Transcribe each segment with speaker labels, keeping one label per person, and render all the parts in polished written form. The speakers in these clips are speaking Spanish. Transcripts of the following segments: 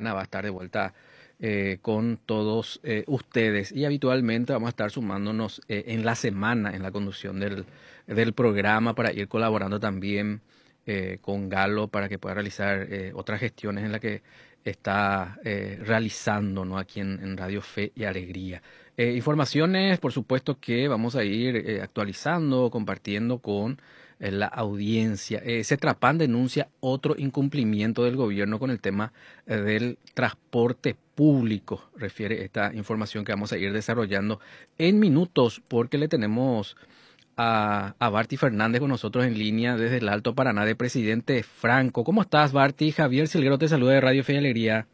Speaker 1: semana va a estar de vuelta con todos ustedes y habitualmente vamos a estar sumándonos en la semana en la conducción del programa para ir colaborando también con Galo para que pueda realizar otras gestiones en las que está realizando, ¿no? Aquí en Radio Fe y Alegría. Informaciones, por supuesto, que vamos a ir actualizando, compartiendo con la audiencia. Cetrapan denuncia otro incumplimiento del gobierno con el tema del transporte público, refiere esta información que vamos a ir desarrollando en minutos, porque le tenemos a Barty Fernández con nosotros en línea desde el Alto Paraná de Presidente Franco. ¿Cómo estás, Barty? Javier Silguero te saluda de Radio Fe y Alegría.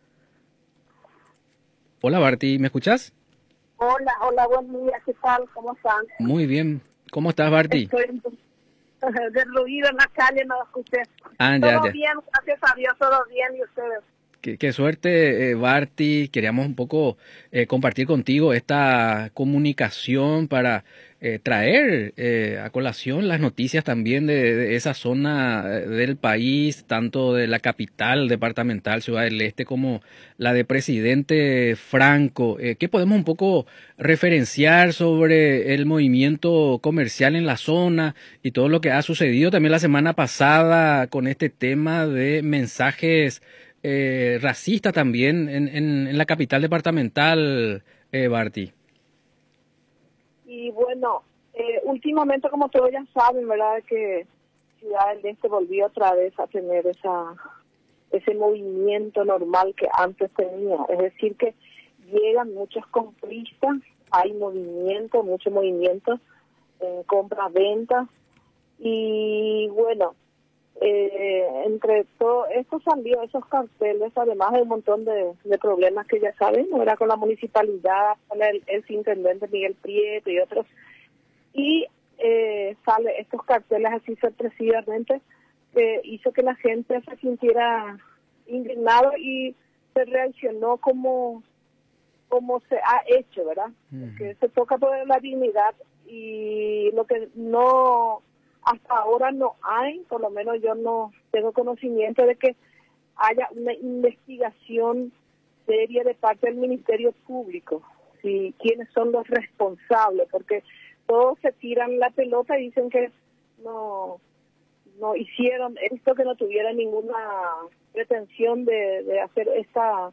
Speaker 1: Hola, Barty, ¿me escuchas?
Speaker 2: Hola, buen día, ¿qué tal? ¿Cómo están?
Speaker 1: Muy bien. ¿Cómo estás, Barty?
Speaker 2: Estoy derruido en la calle, no escuché.
Speaker 1: Ya.
Speaker 2: Todo bien, gracias a Dios, todo bien, ¿y ustedes?
Speaker 1: Qué suerte, Barty. Queríamos un poco compartir contigo esta comunicación para traer a colación las noticias también de esa zona del país, tanto de la capital departamental, Ciudad del Este, como la de Presidente Franco. ¿Qué podemos un poco referenciar sobre el movimiento comercial en la zona y todo lo que ha sucedido también la semana pasada con este tema de mensajes racista también en la capital departamental, Barty?
Speaker 2: Y bueno, últimamente, como todos ya saben, ¿verdad?, que Ciudad del Este volvió otra vez a tener ese movimiento normal que antes tenía. Es decir, que llegan muchos compristas, hay movimiento, mucho movimiento, compras, ventas, y bueno, entre todo esto salió esos carteles, además de un montón de problemas que ya saben, ¿no? Era con la municipalidad, con el intendente Miguel Prieto y otros, y sale estos carteles así sorpresivamente, que hizo que la gente se sintiera indignado y se reaccionó como se ha hecho, ¿verdad? Que se toca por la dignidad, y lo que no hasta ahora no hay, por lo menos yo no tengo conocimiento de que haya una investigación seria de parte del Ministerio Público, si quiénes son los responsables, porque todos se tiran la pelota y dicen que no hicieron esto, que no tuvieran ninguna pretensión de hacer esta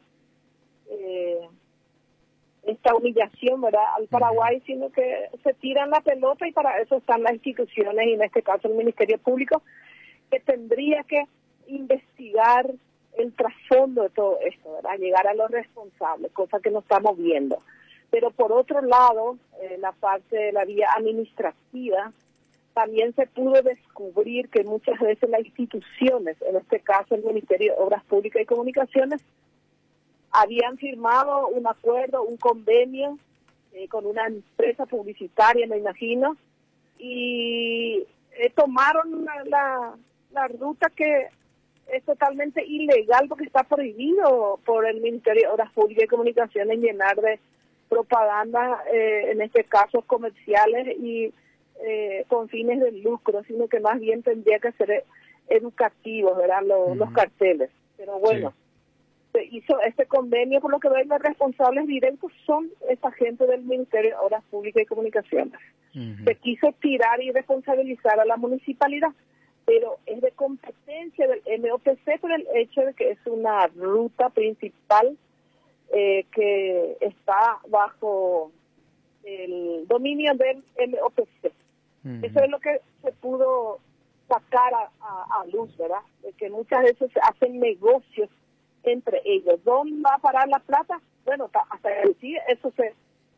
Speaker 2: humillación, ¿verdad?, al Paraguay, sino que se tiran la pelota, y para eso están las instituciones, y en este caso el Ministerio Público, que tendría que investigar el trasfondo de todo esto, ¿verdad?, llegar a los responsables, cosa que no estamos viendo. Pero por otro lado, la parte de la vía administrativa, también se pudo descubrir que muchas veces las instituciones, en este caso el Ministerio de Obras Públicas y Comunicaciones, habían firmado un acuerdo, un convenio con una empresa publicitaria, me imagino, y tomaron la ruta que es totalmente ilegal, porque está prohibido por el Ministerio de Obras Públicas y Comunicaciones llenar de propaganda, en este caso comerciales y con fines de lucro, sino que más bien tendría que ser educativos, ¿verdad?, los carteles. Pero bueno, se hizo este convenio, por lo que veo, los responsables directos son esta gente del Ministerio de Obras Públicas y Comunicaciones. Se quiso tirar y responsabilizar a la municipalidad, pero es de competencia del MOPC por el hecho de que es una ruta principal que está bajo el dominio del MOPC. Eso es lo que se pudo sacar a luz, ¿verdad?, de que muchas veces se hacen negocios entre ellos. ¿Dónde va a parar la plata? Bueno, hasta decir eso se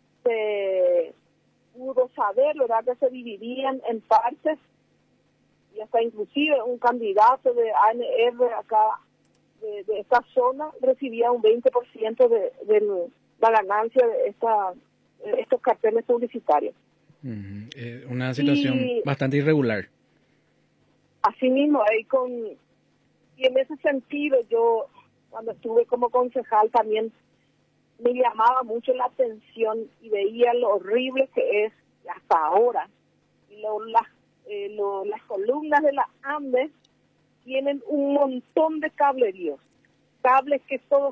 Speaker 2: pudo saber, ¿verdad?, que se dividían en partes, y hasta inclusive un candidato de ANR acá de esta zona recibía un 20% de la ganancia de estos carteles publicitarios.
Speaker 1: Una situación bastante irregular.
Speaker 2: Así mismo, y en ese sentido yo, cuando estuve como concejal, también me llamaba mucho la atención y veía lo horrible que es hasta ahora. Las columnas de la ANDE tienen un montón de cableríos, cables que todos